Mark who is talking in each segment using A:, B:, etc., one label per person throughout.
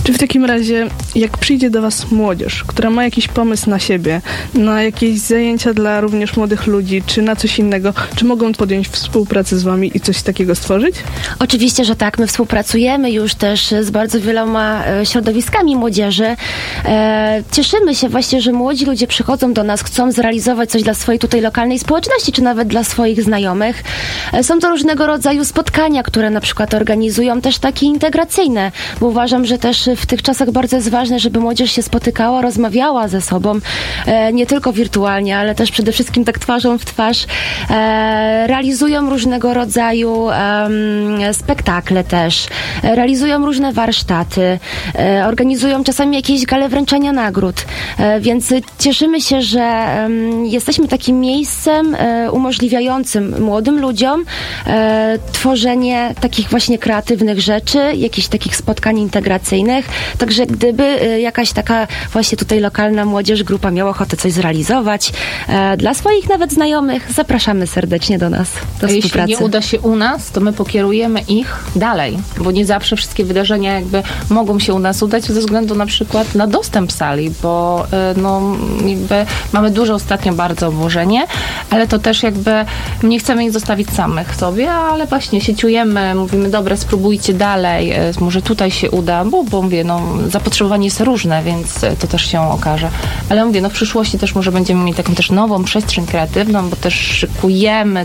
A: Czy w takim razie, jak przyjdzie do was młodzież, która ma jakiś pomysł na siebie, na jakieś zajęcia dla również młodych ludzi, czy na coś innego, czy mogą podjąć współpracę z wami i coś takiego stworzyć?
B: Oczywiście, że tak. My współpracujemy już też z bardzo wieloma środowiskami młodzieży. Cieszymy się właśnie, że młodzi ludzie przychodzą do nas, chcą zrealizować coś dla swojej tutaj lokalnej społeczności, czy nawet dla swoich znajomych. Są to różnego rodzaju spotkania, które na przykład organizują też takie integracyjne, bo uważam, że też w tych czasach bardzo jest ważne, żeby młodzież się spotykała, rozmawiała ze sobą, nie tylko wirtualnie, ale też przede wszystkim tak twarzą w twarz. Realizują różnego rodzaju spektakle też, realizują różne warsztaty, organizują czasami jakieś gale wręczania nagród, więc cieszymy się, że jesteśmy takim miejscem umożliwiającym młodym ludziom tworzenie takich właśnie kreatywnych rzeczy, jakichś takich spotkań integracyjnych, także gdyby jakaś taka właśnie tutaj lokalna młodzież, grupa miała ochotę coś zrealizować dla swoich nawet znajomych, zapraszamy serdecznie do nas, do współpracy.
C: Jeśli nie uda się u nas, to my pokierujemy ich dalej, bo nie zawsze wszystkie wydarzenia jakby mogą się u nas udać ze względu na przykład na dostęp sali, bo jakby mamy duże ostatnio bardzo obłożenie, ale to też jakby nie chcemy ich zostawić samych sobie, ale właśnie sieciujemy, mówimy, dobra, spróbujcie dalej, może tutaj się uda, bo mówię, zapotrzebowanie jest różne, więc to też się okaże. Ale mówię, w przyszłości też może będziemy mieli taką też nową przestrzeń kreatywną, bo też szykujemy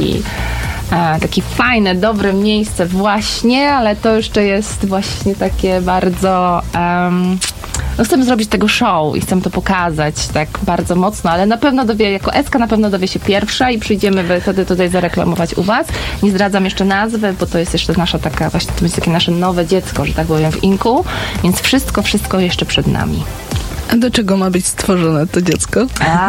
C: takie fajne, dobre miejsce właśnie, ale to jeszcze jest właśnie takie bardzo... chcemy zrobić tego show i chcemy to pokazać tak bardzo mocno, ale na pewno jako Eska na pewno dowie się pierwsza i przyjdziemy wtedy tutaj zareklamować u was. Nie zdradzam jeszcze nazwy, bo to jest jeszcze nasza taka, właśnie to będzie takie nasze nowe dziecko, że tak powiem, w Inku, więc wszystko jeszcze przed nami.
A: A do czego ma być stworzone to dziecko?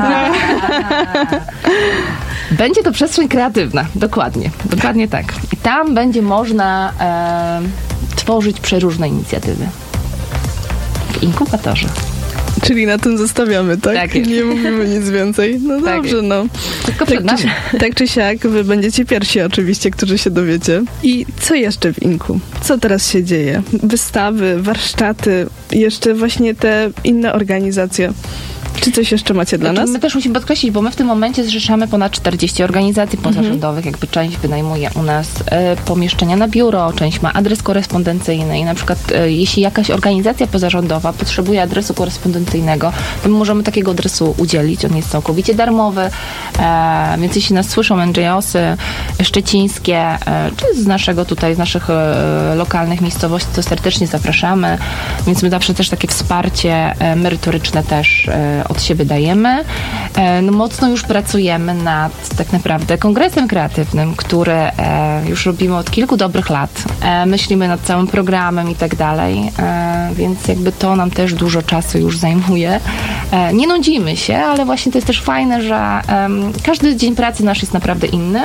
C: Będzie to przestrzeń kreatywna, dokładnie tak. I tam będzie można tworzyć przeróżne inicjatywy. W inkubatorze.
A: Czyli na tym zostawiamy, tak?
C: Tak jest.
A: Nie mówimy nic więcej. No tak dobrze,
C: jest. Tylko przed nami.
A: Tak czy siak, wy będziecie pierwsi oczywiście, którzy się dowiecie. I co jeszcze w Inku? Co teraz się dzieje? Wystawy, warsztaty, jeszcze właśnie te inne organizacje. Czy coś jeszcze macie dla nas?
C: My też musimy podkreślić, bo my w tym momencie zrzeszamy ponad 40 organizacji pozarządowych. Jakby część wynajmuje u nas pomieszczenia na biuro, część ma adres korespondencyjny i na przykład jeśli jakaś organizacja pozarządowa potrzebuje adresu korespondencyjnego, to my możemy takiego adresu udzielić. On jest całkowicie darmowy, więc jeśli nas słyszą NGO-sy szczecińskie, czy z naszych lokalnych miejscowości, to serdecznie zapraszamy. Więc my zawsze też takie wsparcie merytoryczne też od siebie dajemy. Mocno już pracujemy nad tak naprawdę kongresem kreatywnym, który już robimy od kilku dobrych lat. Myślimy nad całym programem i tak dalej, więc jakby to nam też dużo czasu już zajmuje. Nie nudzimy się, ale właśnie to jest też fajne, że każdy dzień pracy nasz jest naprawdę inny.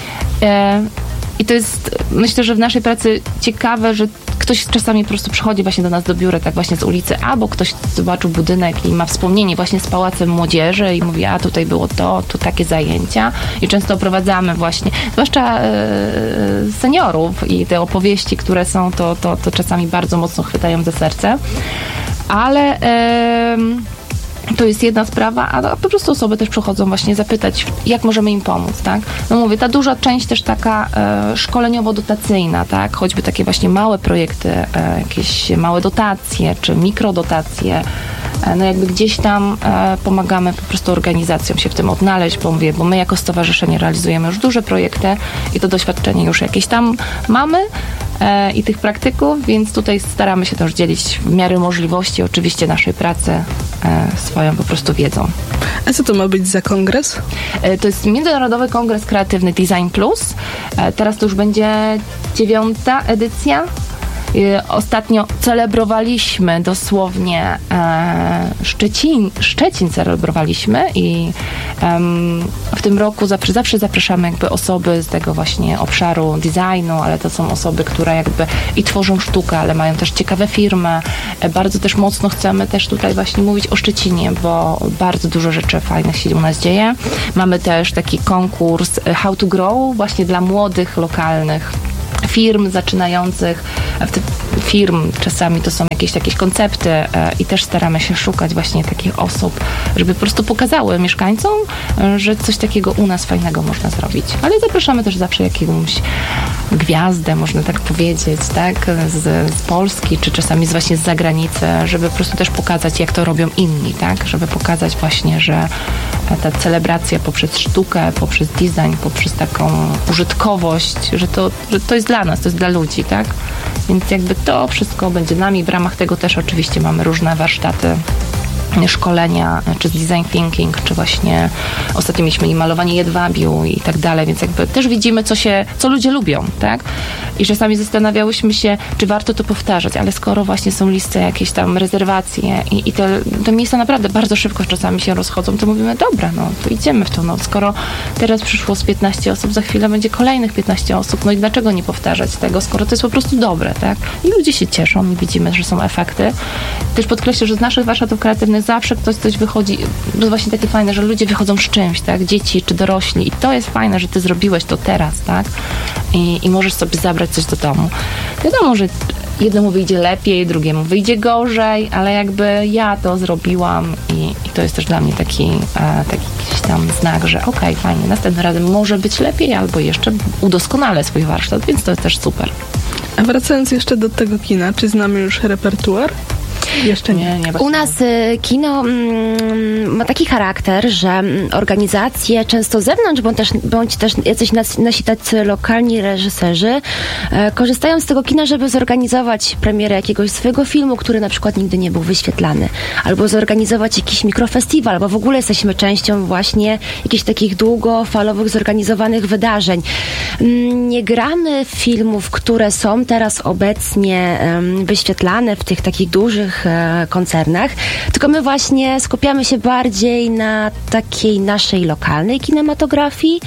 C: I to jest, myślę, że w naszej pracy ciekawe, że ktoś czasami po prostu przychodzi właśnie do nas do biura, tak właśnie z ulicy, albo ktoś zobaczył budynek i ma wspomnienie właśnie z Pałacem Młodzieży i mówi, tutaj było to, tu takie zajęcia. I często oprowadzamy właśnie, zwłaszcza seniorów i te opowieści, które są, to czasami bardzo mocno chwytają za serce. Ale... to jest jedna sprawa, a po prostu osoby też przychodzą właśnie zapytać, jak możemy im pomóc, tak? Mówię, ta duża część też taka szkoleniowo-dotacyjna, tak? Choćby takie właśnie małe projekty, jakieś małe dotacje, czy mikrodotacje, jakby gdzieś tam pomagamy po prostu organizacjom się w tym odnaleźć, bo my jako stowarzyszenie realizujemy już duże projekty i to doświadczenie już jakieś tam mamy i tych praktyków, więc tutaj staramy się też dzielić w miarę możliwości oczywiście naszej pracy swoją po prostu wiedzą.
A: A co to ma być za kongres?
C: To jest Międzynarodowy Kongres Kreatywny Design Plus. Teraz to już będzie 9. edycja. Ostatnio celebrowaliśmy dosłownie Szczecin celebrowaliśmy i w tym roku zawsze zapraszamy jakby osoby z tego właśnie obszaru designu, ale to są osoby, które jakby i tworzą sztukę, ale mają też ciekawe firmy. Bardzo też mocno chcemy też tutaj właśnie mówić o Szczecinie, bo bardzo dużo rzeczy fajnych się u nas dzieje. Mamy też taki konkurs How to Grow właśnie dla młodych, lokalnych firm zaczynających, firm czasami to są jakieś koncepty i też staramy się szukać właśnie takich osób, żeby po prostu pokazały mieszkańcom, że coś takiego u nas fajnego można zrobić. Ale zapraszamy też zawsze jakąś gwiazdę, można tak powiedzieć, tak, z Polski, czy czasami właśnie z zagranicy, żeby po prostu też pokazać, jak to robią inni, tak, żeby pokazać właśnie, że ta celebracja poprzez sztukę, poprzez design, poprzez taką użytkowość, że to jest dla nas, to jest dla ludzi, tak? Więc jakby to wszystko będzie nami. W ramach tego też oczywiście mamy różne warsztaty, szkolenia, czy z design thinking, czy właśnie ostatnio mieliśmy i malowanie jedwabiu i tak dalej, więc jakby też widzimy, co ludzie lubią, tak? I czasami zastanawiałyśmy się, czy warto to powtarzać, ale skoro właśnie są listy, jakieś tam rezerwacje i te miejsca naprawdę bardzo szybko czasami się rozchodzą, to mówimy, dobra, no to idziemy w to, no skoro teraz przyszło z 15 osób, za chwilę będzie kolejnych 15 osób, no i dlaczego nie powtarzać tego, skoro to jest po prostu dobre, tak? I ludzie się cieszą i widzimy, że są efekty. Też podkreślę, że z naszych warsztatów kreatywnych zawsze coś wychodzi, to jest właśnie takie fajne, że ludzie wychodzą z czymś, tak? Dzieci czy dorośli i to jest fajne, że ty zrobiłeś to teraz, tak? I możesz sobie zabrać coś do domu. Wiadomo, że jednemu wyjdzie lepiej, drugiemu wyjdzie gorzej, ale jakby ja to zrobiłam i to jest też dla mnie taki jakiś tam znak, że okej, fajnie, następnym razem może być lepiej albo jeszcze udoskonalę swój warsztat, więc to jest też super.
A: A wracając jeszcze do tego kina, czy znamy już repertuar? Jeszcze nie.
B: U nas kino ma taki charakter, że organizacje często z zewnątrz, bądź też jacyś nasi tacy lokalni reżyserzy korzystają z tego kina, żeby zorganizować premierę jakiegoś swojego filmu, który na przykład nigdy nie był wyświetlany. Albo zorganizować jakiś mikrofestiwal, albo w ogóle jesteśmy częścią właśnie jakichś takich długofalowych, zorganizowanych wydarzeń. Nie gramy filmów, które są teraz obecnie wyświetlane w tych takich dużych koncernach, tylko my właśnie skupiamy się bardziej na takiej naszej lokalnej kinematografii,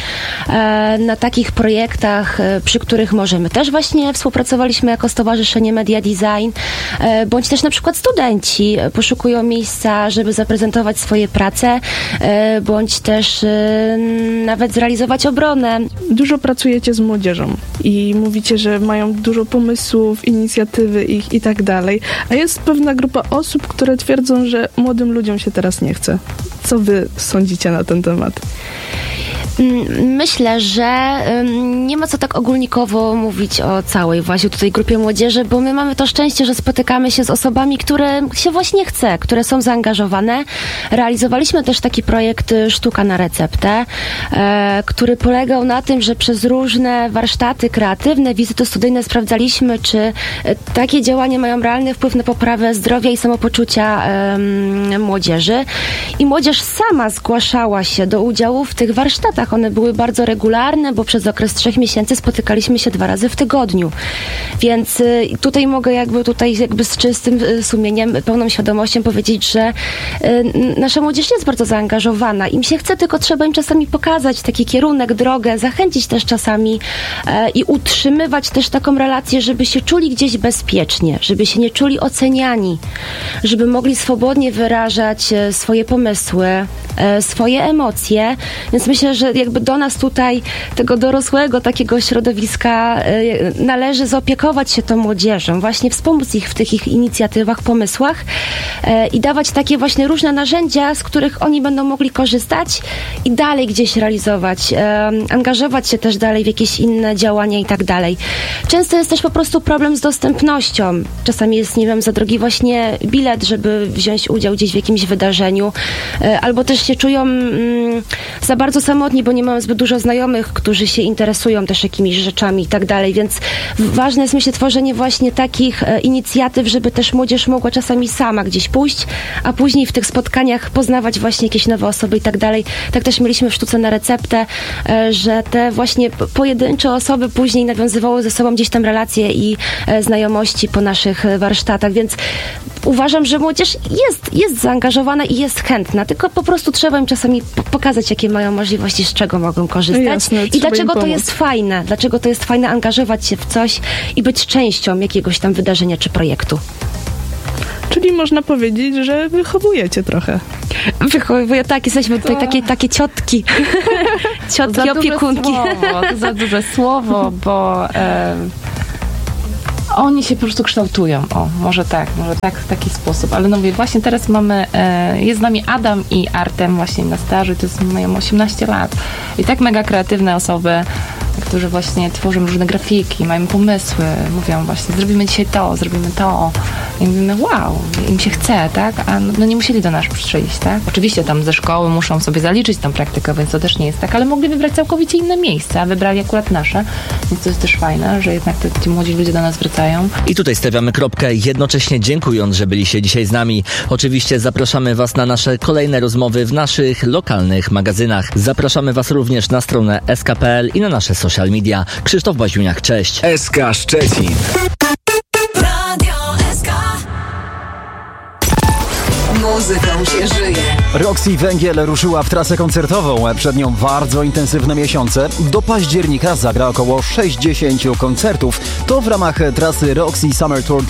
B: na takich projektach, przy których możemy też właśnie współpracowaliśmy jako Stowarzyszenie Media Design, bądź też na przykład studenci poszukują miejsca, żeby zaprezentować swoje prace, bądź też nawet zrealizować obronę.
A: Dużo pracujecie z młodzieżą i mówicie, że mają dużo pomysłów, inicjatywy i tak dalej, a jest pewna grupa osób, które twierdzą, że młodym ludziom się teraz nie chce. Co wy sądzicie na ten temat?
B: Myślę, że nie ma co tak ogólnikowo mówić o całej właśnie tutaj grupie młodzieży, bo my mamy to szczęście, że spotykamy się z osobami, które się właśnie chce, które są zaangażowane. Realizowaliśmy też taki projekt Sztuka na receptę, który polegał na tym, że przez różne warsztaty kreatywne, wizyty studyjne sprawdzaliśmy, czy takie działania mają realny wpływ na poprawę zdrowia i samopoczucia młodzieży. I młodzież sama zgłaszała się do udziału w tych warsztatach. One były bardzo regularne, bo przez okres 3 miesięcy spotykaliśmy się 2 razy w tygodniu. Więc tutaj mogę jakby z czystym sumieniem, pełną świadomością powiedzieć, że nasza młodzież jest bardzo zaangażowana. Im się chce, tylko trzeba im czasami pokazać taki kierunek, drogę, zachęcić też czasami i utrzymywać też taką relację, żeby się czuli gdzieś bezpiecznie, żeby się nie czuli oceniani, żeby mogli swobodnie wyrażać swoje pomysły, swoje emocje. Więc myślę, że jakby do nas tutaj, tego dorosłego takiego środowiska należy zaopiekować się tą młodzieżą, właśnie wspomóc ich w tych ich inicjatywach, pomysłach i dawać takie właśnie różne narzędzia, z których oni będą mogli korzystać i dalej gdzieś realizować, angażować się też dalej w jakieś inne działania i tak dalej. Często jest też po prostu problem z dostępnością. Czasami jest, nie wiem, za drogi właśnie bilet, żeby wziąć udział gdzieś w jakimś wydarzeniu, albo też się czują za bardzo samotni, bo nie mają zbyt dużo znajomych, którzy się interesują też jakimiś rzeczami i tak dalej, więc ważne jest, myślę, tworzenie właśnie takich inicjatyw, żeby też młodzież mogła czasami sama gdzieś pójść, a później w tych spotkaniach poznawać właśnie jakieś nowe osoby i tak dalej. Tak też mieliśmy w Sztuce na receptę, że te właśnie pojedyncze osoby później nawiązywały ze sobą gdzieś tam relacje i znajomości po naszych warsztatach, więc uważam, że młodzież jest zaangażowana i jest chętna, tylko po prostu trzeba im czasami pokazać, jakie mają możliwości, z czego mogą korzystać.
A: Jasne,
B: i dlaczego to jest fajne. Dlaczego to jest fajne angażować się w coś i być częścią jakiegoś tam wydarzenia czy projektu.
A: Czyli można powiedzieć, że wychowujecie trochę.
B: Wychowuję, tak, jesteśmy tutaj takie ciotki. Ciotki, opiekunki.
C: To za duże słowo, bo Oni się po prostu kształtują. Może w taki sposób. Ale no mówię, właśnie teraz mamy, jest z nami Adam i Artem właśnie na staży, to mają 18 lat. I tak mega kreatywne osoby, którzy właśnie tworzą różne grafiki, mają pomysły, mówią właśnie, zrobimy dzisiaj to, zrobimy to. I mówimy, wow, im się chce, tak? A no nie musieli do nas przyjść, tak? Oczywiście tam ze szkoły muszą sobie zaliczyć tą praktykę, więc to też nie jest tak, ale mogli wybrać całkowicie inne miejsca, a wybrali akurat nasze, więc to jest też fajne, że jednak ci młodzi ludzie do nas wracają.
D: I tutaj stawiamy kropkę, jednocześnie dziękując, że byliście dzisiaj z nami. Oczywiście zapraszamy Was na nasze kolejne rozmowy w naszych lokalnych magazynach. Zapraszamy Was również na stronę sk.pl i na nasze social media. Krzysztof Baziuniak, cześć.
E: SK Szczecin.
F: Radio SK. Muzyką się żyje.
G: Roxy Węgiel ruszyła w trasę koncertową. Przed nią bardzo intensywne miesiące. Do października zagra około 60 koncertów. To w ramach trasy Roxy Summer Tour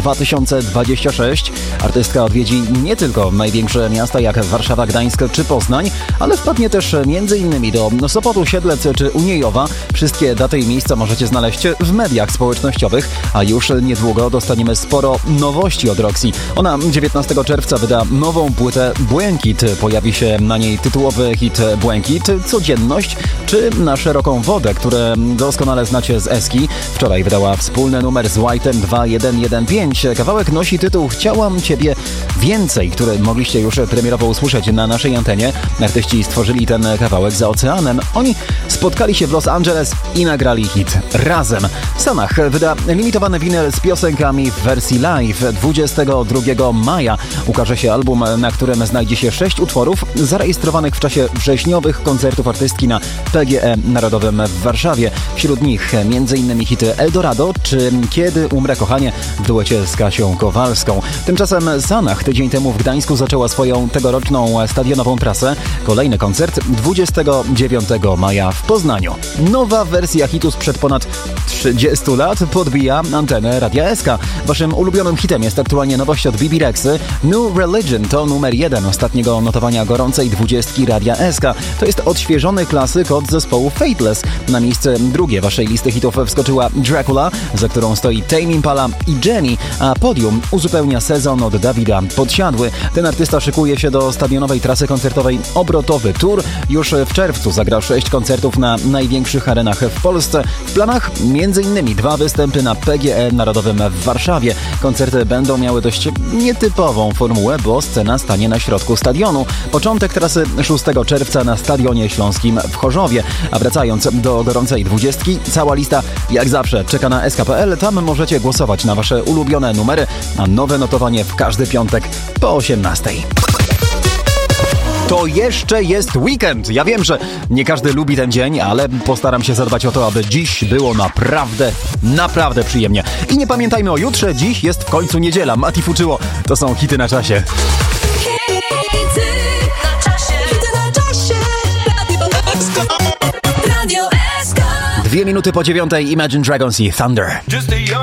G: 2026. Artystka odwiedzi nie tylko największe miasta jak Warszawa, Gdańsk czy Poznań, ale wpadnie też m.in. do Sopotu, Siedlec czy Uniejowa. Wszystkie daty i miejsca możecie znaleźć w mediach społecznościowych, a już niedługo dostaniemy sporo nowości od Roxy. Ona 19 czerwca wyda nową płytę Błękit. Pojawi się na niej tytułowy hit Błękit, Codzienność czy Na szeroką wodę, które doskonale znacie z Eski. Wczoraj wydała wspólny numer z White'em 2115. Kawałek nosi tytuł Chciałam Ciebie Więcej, który mogliście już premierowo usłyszeć na naszej antenie. Artyści stworzyli ten kawałek za oceanem. Oni spotkali się w Los Angeles i nagrali hit razem. Sanach wyda limitowany winyl z piosenkami w wersji live. 22 maja ukaże się album, na którym znajdzie się 6 utworów zarejestrowanych w czasie wrześniowych koncertów artystki na PGE Narodowym w Warszawie. Wśród nich m.in. hity Eldorado czy Kiedy umrę kochanie w duecie z Kasią Kowalską. Tymczasem Sanach tydzień temu w Gdańsku zaczęła swoją tegoroczną stadionową trasę. Kolejny koncert 29 maja w Poznaniu. Nowa wersja hitu sprzed ponad 30 lat podbija antenę Radia SK. Waszym ulubionym hitem jest aktualnie nowość od Bibi Rexy. New Religion to numer 1 ostatniego notowania gorącej 20 Radia SK. To jest odświeżony klasyk od zespołu Fateless. Na miejsce drugie waszej listy hitów wskoczyła Dracula, za którą stoi Tame Impala i Jenny, a podium uzupełnia Sezon od Dawida Podsiadły. Ten artysta szykuje się do stadionowej trasy koncertowej Obrotowy Tour. Już w czerwcu zagra 6 koncertów na największych arenach w Polsce. W planach m.in. 2 występy na PGE Narodowym w Warszawie. Koncerty będą miały dość nietypową formułę, bo scena stanie na środku stadionu. Początek trasy 6 czerwca na Stadionie Śląskim w Chorzowie. A wracając do gorącej 20, cała lista jak zawsze czeka na sk.pl. Tam możecie głosować na wasze ulubione numery, a nowe notowanie w każdy piątek po 18. To jeszcze jest weekend. Ja wiem, że nie każdy lubi ten dzień, ale postaram się zadbać o to, aby dziś było naprawdę przyjemnie. I nie pamiętajmy o jutrze, dziś jest w końcu niedziela. Mati Fuczyło, to są hity na czasie.
F: Hity na czasie. Hity na czasie. Radio SK.
G: 2 minuty po 9, Imagine Dragons i Thunder.